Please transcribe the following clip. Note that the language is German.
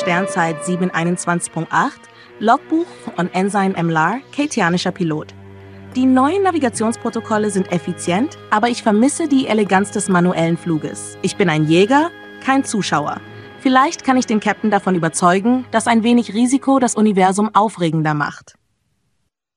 Sternzeit 721.8, Logbuch von Ensign MLR, keynesianischer Pilot. Die neuen Navigationsprotokolle sind effizient, aber ich vermisse die Eleganz des manuellen Fluges. Ich bin ein Jäger, kein Zuschauer. Vielleicht kann ich den Captain davon überzeugen, dass ein wenig Risiko das Universum aufregender macht.